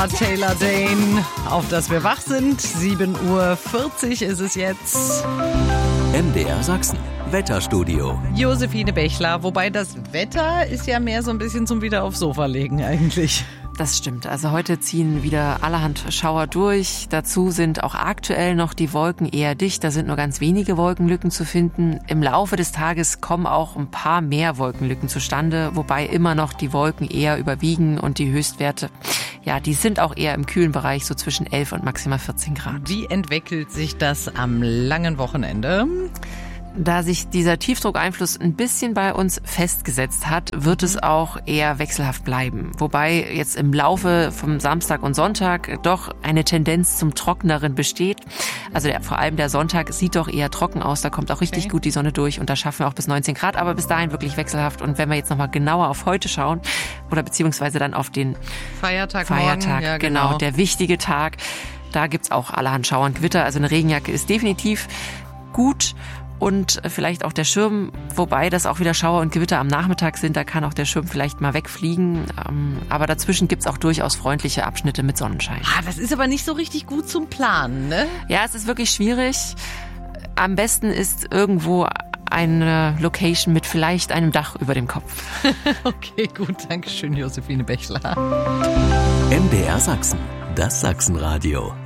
Taylor Dane, auf dass wir wach sind. 7:40 Uhr ist es jetzt. MDR Sachsen, Wetterstudio. Josephine Bechler, wobei das Wetter ist ja mehr so ein bisschen zum wieder aufs Sofa legen eigentlich. Das stimmt. Also heute ziehen wieder allerhand Schauer durch. Dazu sind auch aktuell noch die Wolken eher dicht. Da sind nur ganz wenige Wolkenlücken zu finden. Im Laufe des Tages kommen auch ein paar mehr Wolkenlücken zustande, wobei immer noch die Wolken eher überwiegen und die Höchstwerte, ja, die sind auch eher im kühlen Bereich, so zwischen 11 und maximal 14 Grad. Wie entwickelt sich das am langen Wochenende? Da sich dieser Tiefdruckeinfluss ein bisschen bei uns festgesetzt hat, wird es auch eher wechselhaft bleiben. Wobei jetzt im Laufe vom Samstag und Sonntag doch eine Tendenz zum Trockeneren besteht. Also vor allem der Sonntag sieht doch eher trocken aus, da kommt auch richtig gut die Sonne durch und da schaffen wir auch bis 19 Grad, aber bis dahin wirklich wechselhaft. Und wenn wir jetzt nochmal genauer auf heute schauen oder beziehungsweise dann auf den Feiertag, ja, genau, der wichtige Tag, da gibt's auch allerhand Schauer und Gewitter. Also eine Regenjacke ist definitiv gut. Und vielleicht auch der Schirm, wobei das auch wieder Schauer und Gewitter am Nachmittag sind, da kann auch der Schirm vielleicht mal wegfliegen. Aber dazwischen gibt's auch durchaus freundliche Abschnitte mit Sonnenschein. Das ist aber nicht so richtig gut zum Planen, ne? Ja, es ist wirklich schwierig. Am besten ist irgendwo eine Location mit vielleicht einem Dach über dem Kopf. Okay, gut, danke schön, Josephine Bechler. MDR Sachsen, das Sachsenradio.